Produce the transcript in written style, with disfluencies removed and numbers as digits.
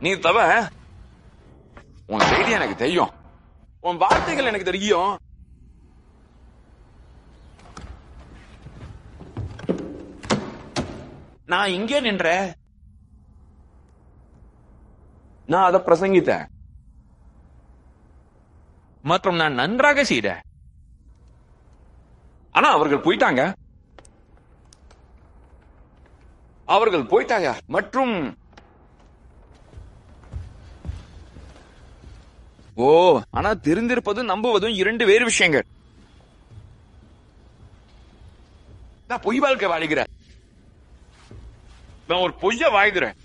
நீ தவ உன் தைரியம் எனக்கு தெரியும், உன் வார்த்தைகள் எனக்கு தெரியும். நான் இங்கே நின்ற, நான் அதை பிரசங்கித்தேன் மற்றும் நான் நன்றாக செய்தேன். ஆனா அவர்கள் போயிட்டாங்க மற்றும் ஆனா தெரிந்திருப்பதும் நம்புவதும் இரண்டு வேறு விஷயங்கள். நான் பொய் வாழ்க்கை வாழ்கிறேன், நான் ஒரு பொய்ய வாழ்கிறேன்.